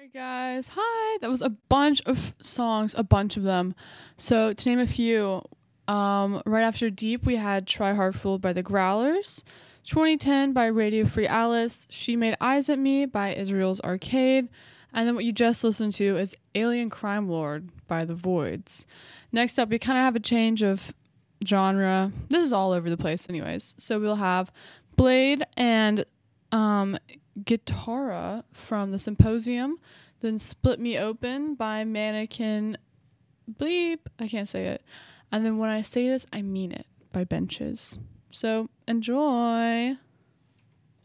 Alright, guys. Hi. That was a bunch of songs, a bunch of them. So, to name a few, right after Deep, we had Try Hard Fooled by the Growlers, 2010 by Radio Free Alice, She Made Eyes at Me by Israel's Arcade, and then what you just listened to is Alien Crime Lord by The Voids. Next up, we kind of have a change of genre. This is all over the place, anyways. So, we'll have Blade and Guitarra from the Symposium, then Split Me Open by Mannequin Bleep, I can't say it, and then When I Say This, I Mean It by Benches. So enjoy!